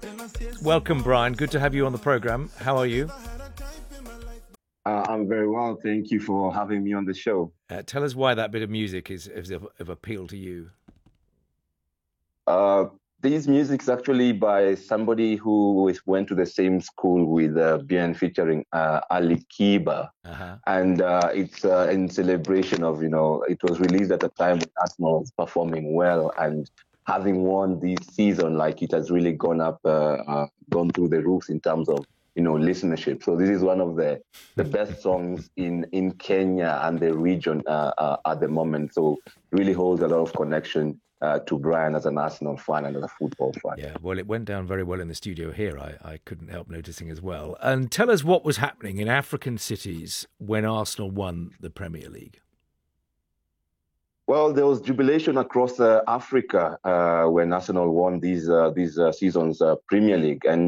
Welcome, Brian. Good to have you on the programme. How are you? I'm very well. Thank you for having me on the show. Tell us why that bit of music is of appeal to you. Uh, this music is actually by somebody who went to the same school with Bien featuring Ali Kiba. Uh-huh. And it's in celebration of, it was released at a time when Arsenal was performing well and having won this season, like it has really gone through the roofs in terms of, listenership. So this is one of the best songs in Kenya and the region at the moment. So it really holds a lot of connection to Brian as an Arsenal fan and as a football fan. Yeah, well, it went down very well in the studio here. I couldn't help noticing as well. And tell us what was happening in African cities when Arsenal won the Premier League. Well, there was jubilation across Africa when Arsenal won these seasons Premier League, and